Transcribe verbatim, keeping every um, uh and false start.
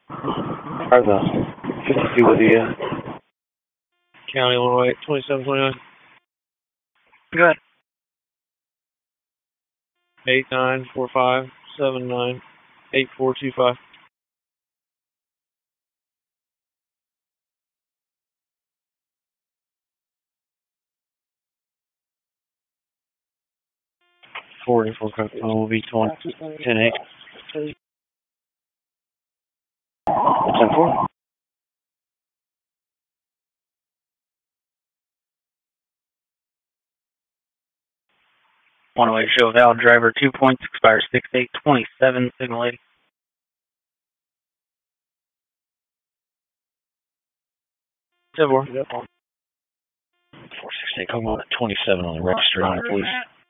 Or the fifty-two with the uh, County, Illinois, twenty-seven twenty-nine. Go ahead. eight nine four five seven nine eight four two five. forty-four will be twenty, ten eight. ten four. One way show valid driver two points, expires six eight twenty-seven, signal eighty. ten four. four six eight, come on at twenty-seven on the register on it, please.